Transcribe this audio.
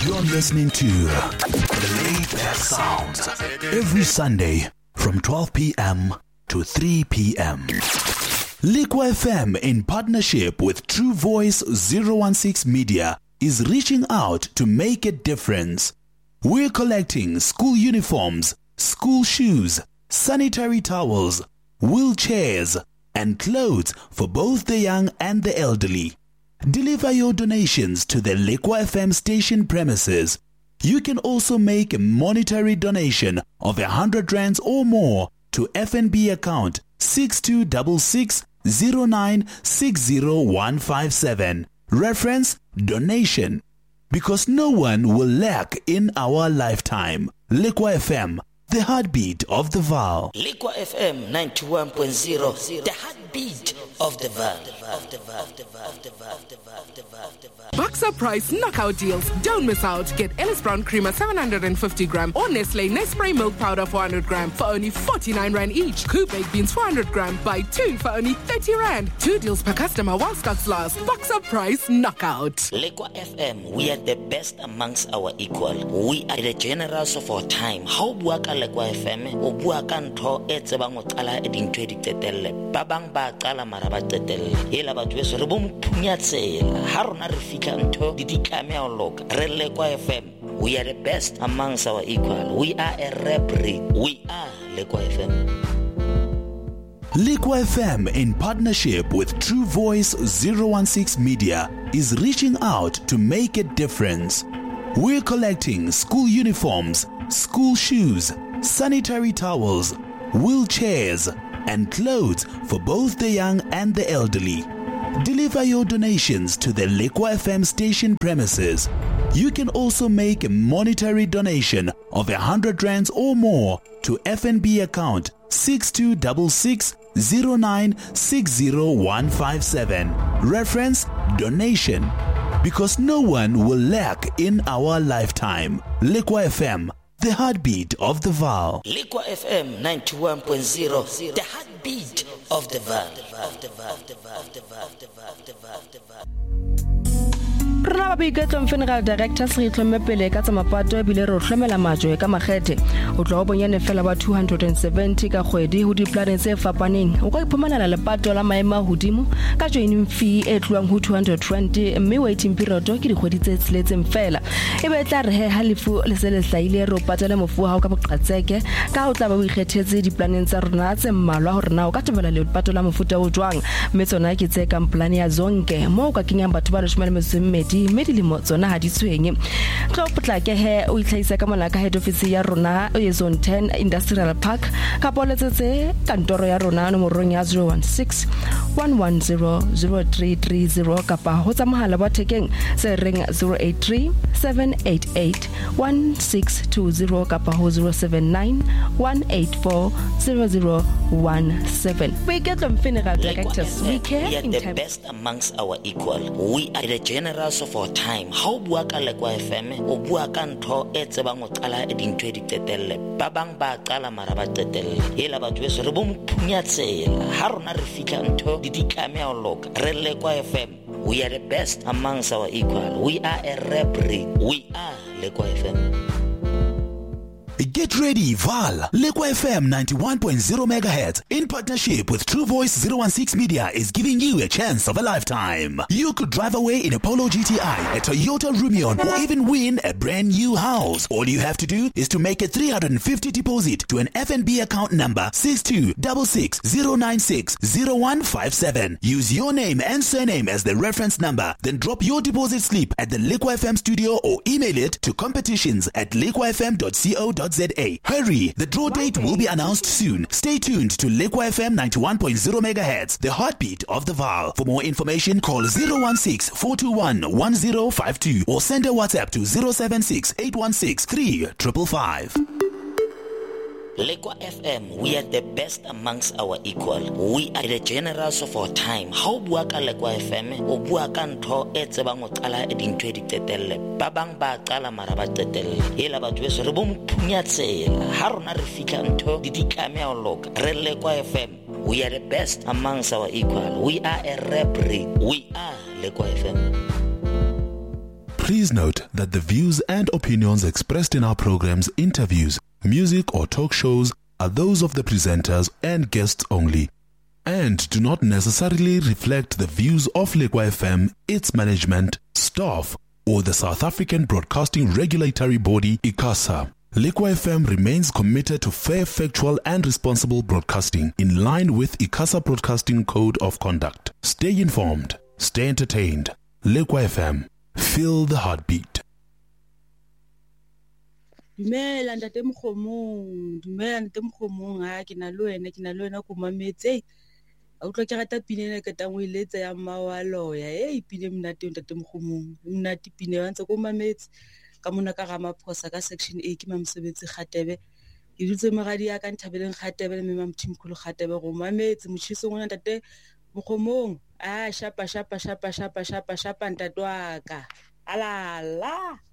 You're listening to Laid Back Sounds every Sunday from 12 p.m. to 3 p.m. Liqua FM, in partnership with True Voice 016 Media, is reaching out to make a difference. We're collecting school uniforms, school shoes, sanitary towels, wheelchairs, and clothes for both the young and the elderly. Deliver your donations to the Liqua FM station premises. You can also make a monetary donation of 100 rands or more to FNB account 626609606157. Reference donation. Because no one will lack in our lifetime. Liqua FM, the heartbeat of the Vaal. Liqua FM 91.0, the heartbeat of the Vaal. Boxer Price knockout deals. Don't miss out. Get Ellis Brown Creamer 750 gram or Nestle Nespray Milk Powder 400 gram for only 49 rand each. Coop Baked Beans 400 gram. Buy 2 for only 30 rand. 2 deals per customer while stocks last. Boxer Price knockout. Liqua FM, we are the best amongst our equal. We are the generals of our time. How buaka Liqua FM o buaka ntho e tsebang o qala e dintho di tetelle. Ba bang ba qala mara ba tetelle. Hela batho beso re bo mphunyatshela. Ha rona re fika ntho di ditlame o loka. Re Liqua FM, we are the best amongst our equal. We are a rap breed. We are Liqua FM. Liqua FM, in partnership with True Voice 016 Media, is reaching out to make a difference. We're collecting school uniforms, school shoes, sanitary towels, wheelchairs, and clothes for both the young and the elderly. Deliver your donations to the Liqua FM station premises. You can also make a monetary donation of 100 rands or more to FNB account 626609606157. Reference donation. Because no one will lack in our lifetime. Liqua FM, the heartbeat of the Vaal. Liqua FM 91.0, the heartbeat of the Vaal. Rna ba boiketlo General Directors re itlhomme pele ka tsa mapato bile re hlomela majwe ka makgethe o tlo bonyane fela ba 270 ka kgwedi ho diplaneng tse fapaneng o ka iphumanela lepato la maema hodimo ka joining fee e tluang ho 220 mme waiting period ke dikgwedi tse tsiletseng fela e be tla re he halifu le se le hlaile ro patela mofu ha o ka boqatseke ka o tla ba o ikgethetse diplaneng tsa rona tse mmalwa hore na o ka tobela lepato la mofuta o jwang mme tsona ke tse ka plan ya zonke mo o ka kenyang batho ba 12 medilimo tsona ha di tshwenye tlo potlake he o itlhaisa ka mona ka head office ya rona e zone 10 industrial park ka poletsetse kantoro ya rona nomorong ya 016 1100330 kapa ho tsa mohala wa thekeng se reng 083 788 1620 kapa ho 079 184 0017. We get them General Directors. We care in the best amongst our equal. We are the generals of our time. How buaka Liqua FM o buaka ntho e tsebang o qala e dintho di tetelle. Ba bang ba qala mara ba tetelle. Hela batho beso re bo mphunyatshela. Ha rona re fika ntho di ditlame o loka. Re Liqua FM, we are the best amongst our equal. We are a rap breed. We are Liqua FM. Get ready, Vaal. Liqua FM 91.0 MHz in partnership with True Voice 016 Media is giving you a chance of a lifetime. You could drive away in a Polo GTI, a Toyota Rumion, or even win a brand new house. All you have to do is to make a 350 deposit to an FNB account number 626609606157. Use your name and surname as the reference number, then drop your deposit slip at the Liqua FM studio or email it to competitions@liquafm.co.za. Hurry, the draw date will be announced soon. Stay tuned to Liqua FM 91.0 MHz, the heartbeat of the Vaal. For more information, call 016-421-1052 or send a WhatsApp to 076-816-3555. Liqua FM, we are the best amongst our equal. We are the generals of our time. How buaka Liqua FM o buaka ntho e tsebang o qala e dintho di tetelle. Ba bang ba qala mara ba tetelle. Hela batho beso re bo mphunyatshela. Ha rona re fika ntho di ditlame o loka. Re Liqua FM, we are the best amongst our equal. We are a rap breed. We are Liqua FM. Please note that the views and opinions expressed in our programs, interviews, music or talk shows are those of the presenters and guests only, and do not necessarily reflect the views of Lekwa FM, its management, staff, or the South African Broadcasting Regulatory Body, ICASA. Lekwa FM remains committed to fair, factual, and responsible broadcasting in line with ICASA Broadcasting Code of Conduct. Stay informed, stay entertained. Lekwa FM, feel the heartbeat. Dumela ntate Mokgomong ha ke na le wena ko mametse a utlwa ke rata pinela ke tang o iletsa ya mma wa loya pine mnate ntate Mokgomong mnate pine wa ntse ko mametse ka mona ka ga maphosa ka section A ke mamsebetsi Kgatebe ke dutse magadi ya ka Nthabeleng Kgatebe le Mama Mthimkhulu Kgatebe go mametse motshiso ngwana ntate Mokgomong shapa ntate wa ka alala